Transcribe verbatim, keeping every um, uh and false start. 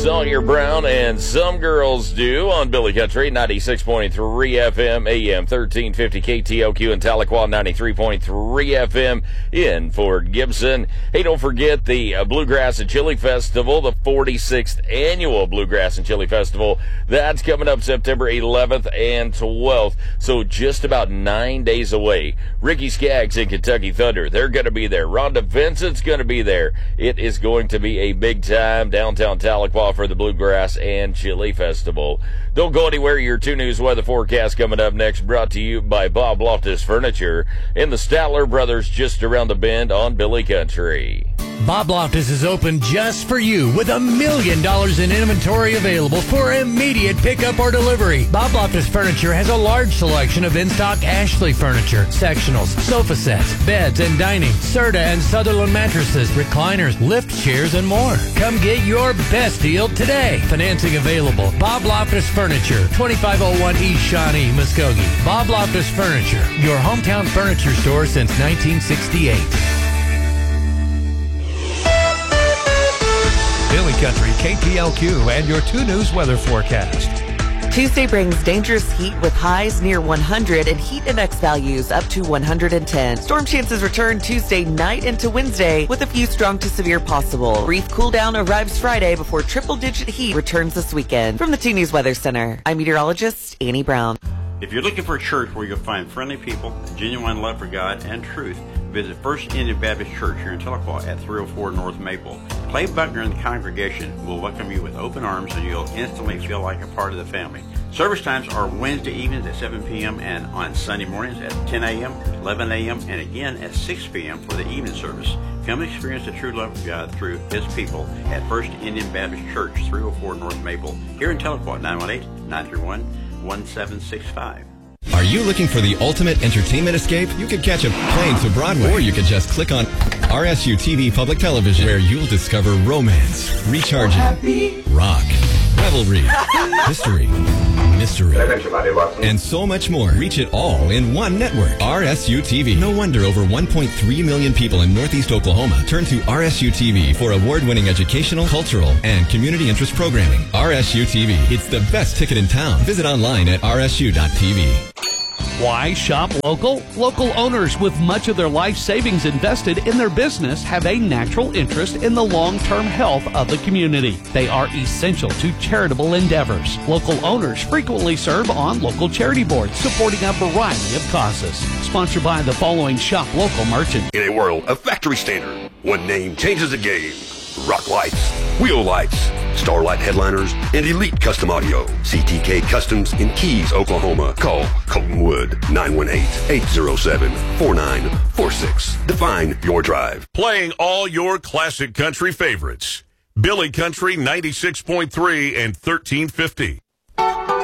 Sawyer Brown and Some Girls Do on Billy Country, ninety-six point three F M, A M thirteen fifty K T L Q in Tahlequah, ninety-three point three F M in Fort Gibson. Hey, don't forget the uh, Bluegrass and Chili Festival, the forty-sixth annual Bluegrass and Chili Festival. That's coming up September eleventh and twelfth, so just about nine days away. Ricky Skaggs and Kentucky Thunder, they're going to be there. Rhonda Vincent's going to be there. It is going to be a big time downtown Tahlequah for the Bluegrass and Chili Festival. Don't go anywhere. Your two News weather forecast coming up next, brought to you by Bob Loftus Furniture and the Statler Brothers just around the bend on Billy Country. Bob Loftus is open just for you with a million dollars in inventory available for immediate pickup or delivery. Bob Loftus Furniture has a large selection of in-stock Ashley furniture, sectionals, sofa sets, beds and dining, Serta and Sutherland mattresses, recliners, lift chairs, and more. Come get your best deal today. Financing available. Bob Loftus Furniture, twenty-five oh one East Shawnee, Muskogee. Bob Loftus Furniture, your hometown furniture store since nineteen sixty-eight. Billy Country, K T L Q, and your two News weather forecast. Tuesday brings dangerous heat with highs near one hundred and heat index values up to one hundred ten. Storm chances return Tuesday night into Wednesday with a few strong to severe possible. Brief cool down arrives Friday before triple-digit heat returns this weekend. From the two News Weather Center, I'm meteorologist Annie Brown. If you're looking for a church where you'll find friendly people, genuine love for God, and truth, visit First Indian Baptist Church here in Tahlequah at three oh four North Maple. Clay Buckner and the congregation will welcome you with open arms, and you'll instantly feel like a part of the family. Service times are Wednesday evenings at seven p.m. and on Sunday mornings at ten a.m., eleven a.m., and again at six p.m. for the evening service. Come experience the true love of God through His people at First Indian Baptist Church, three oh four North Maple, here in Tahlequah, nine one eight, nine three one, one seven six five. Are you looking for the ultimate entertainment escape? You could catch a plane to Broadway, or you could just click on R S U T V Public Television, where you'll discover romance, recharging, rock, revelry, history, mystery, and so much more. Reach it all in one network. R S U T V. No wonder over one point three million people in Northeast Oklahoma turn to R S U T V for award-winning educational, cultural, and community interest programming. R S U T V. It's the best ticket in town. Visit online at R S U dot T V. Why shop local? Local owners with much of their life savings invested in their business have a natural interest in the long-term health of the community. They are essential to charitable endeavors. Local owners frequently serve on local charity boards supporting a variety of causes. Sponsored by the following shop local merchants. In a world of factory standard, one name changes the game. Rock Lights, Wheel Lights, Starlight Headliners, and Elite Custom Audio. C T K Customs in Keys, Oklahoma. Call Colton Wood, nine one eight, eight oh seven, four nine four six. Define your drive. Playing all your classic country favorites. Billy Country ninety-six point three and thirteen fifty.